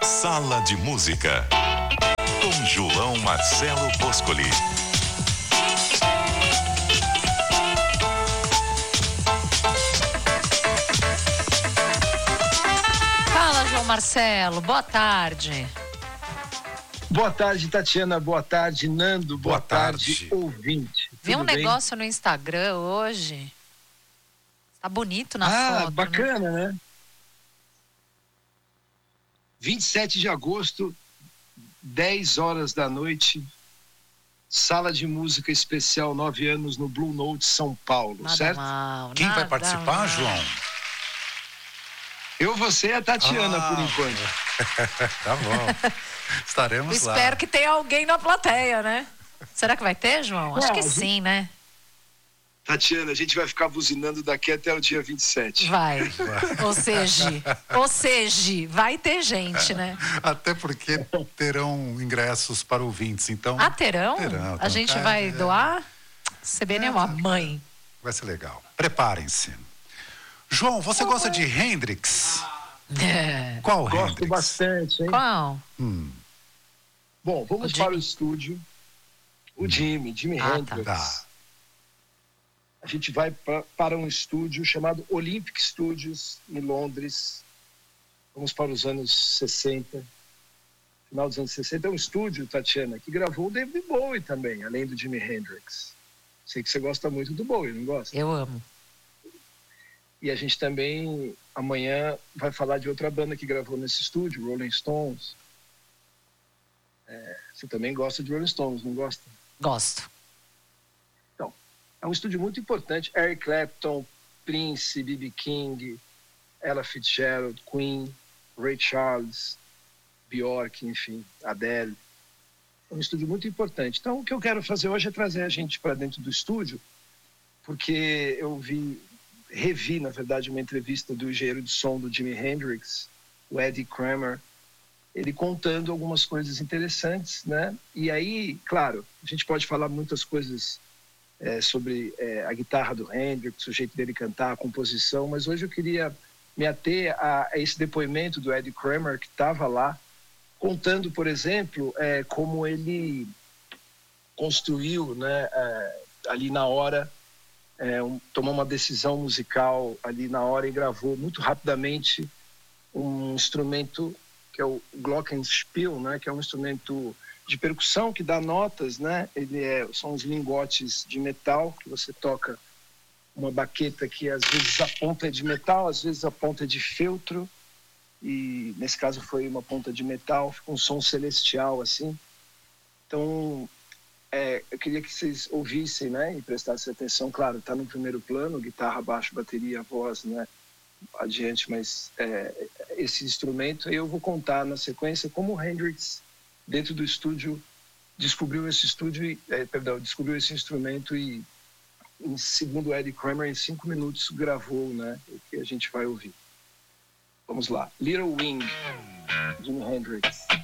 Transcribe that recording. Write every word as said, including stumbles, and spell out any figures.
Sala de Música, com João Marcelo Boscoli. Fala, João Marcelo, boa tarde. Boa tarde, Tatiana, boa tarde, Nando, boa, boa tarde, tarde, ouvinte. Vi um bem? negócio no Instagram hoje. Tá bonito na ah, foto. Ah, bacana, né? né? vinte e sete de agosto, dez horas da noite, Sala de Música Especial nove anos no Blue Note, São Paulo, nada certo? Mal, Quem vai participar, mal. João? Eu, você e a Tatiana, ah, por enquanto. Tá bom. Estaremos Espero lá. Espero que tenha alguém na plateia, né? Será que vai ter, João? Acho Não, que gente... sim, né? Tatiana, a gente vai ficar buzinando daqui até o dia vinte e sete. Vai. vai. Ou seja, ou seja, vai ter gente, né? Até porque terão ingressos para ouvintes, então... Ah, terão? terão a gente cara, vai é... doar? C B N é uma mãe. Vai ser legal. Preparem-se. João, você oh, gosta de Hendrix? É. Qual Gosto Hendrix? bastante, hein? Qual? Hum. Bom, vamos o para o estúdio. O Jimmy, Jimmy ah, Hendrix. Tá. A gente vai pra, para um estúdio chamado Olympic Studios, em Londres. Vamos para os anos sessenta. Final dos anos sessenta. É um estúdio, Tatiana, que gravou o David Bowie também, além do Jimi Hendrix. Sei que você gosta muito do Bowie, não gosta? Eu amo. E a gente também, amanhã, vai falar de outra banda que gravou nesse estúdio, Rolling Stones. É, você também gosta de Rolling Stones, não gosta? Gosto. Então, é um estúdio muito importante. Eric Clapton, Prince, B B King, Ella Fitzgerald, Queen, Ray Charles, Bjork, enfim, Adele. É um estúdio muito importante. Então, o que eu quero fazer hoje é trazer a gente para dentro do estúdio, porque eu vi, revi, na verdade, uma entrevista do engenheiro de som do Jimi Hendrix, o Eddie Kramer, ele contando algumas coisas interessantes, né? E aí, claro, a gente pode falar muitas coisas é, sobre é, a guitarra do Hendrix, o jeito dele cantar, a composição, mas hoje eu queria me ater a, a esse depoimento do Eddie Kramer, que estava lá, contando, por exemplo, é, como ele construiu, né, é, ali na hora, é, um, tomou uma decisão musical ali na hora e gravou muito rapidamente um instrumento que é o glockenspiel, né, que é um instrumento de percussão que dá notas, né? Ele é, são os lingotes de metal que você toca uma baqueta que às vezes a ponta é de metal, às vezes a ponta é de feltro, e nesse caso foi uma ponta de metal, fica um som celestial assim. Então, é, eu queria que vocês ouvissem, né, e prestassem atenção. Claro, está no primeiro plano, guitarra, baixo, bateria, voz, né, adiante, mas é, esse instrumento, eu vou contar na sequência como o Hendrix, dentro do estúdio, descobriu esse estúdio, e, é, perdão, descobriu esse instrumento e, em, segundo o Eddie Kramer, em cinco minutos gravou, né, o que a gente vai ouvir. Vamos lá. Little Wing, Jimi Hendrix.